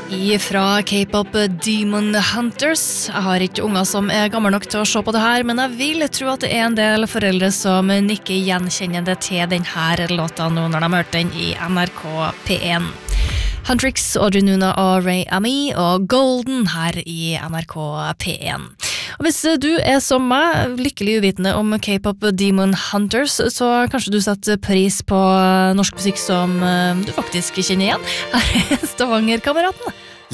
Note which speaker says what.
Speaker 1: Fra K-pop Demon Hunters. Jeg har ikke unger som gamle nok til å se på det her, men jeg vil tro at det en del foreldre som nikker gjenkjennende til denne låta nå når de hørte den i NRK P1. Huntrix, Audrey Nuna og Ray Ami og Golden her i NRK P1. Og hvis du som meg, lykkelig uvitende om K-pop Demon Hunters, så kanskje du setter pris på norsk musikk som du faktisk kjenner igjen. Her er Stavanger-kameratene.